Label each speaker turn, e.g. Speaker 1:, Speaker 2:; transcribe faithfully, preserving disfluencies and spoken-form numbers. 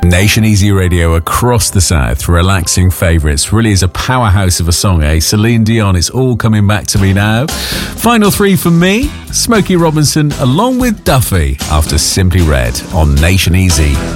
Speaker 1: Nation Easy Radio across the south, relaxing favourites. Really is a powerhouse of a song, eh? Celine Dion, It's All Coming Back to Me Now. Final three from me, Smokey Robinson along with Duffy after Simply Red on Nation Easy.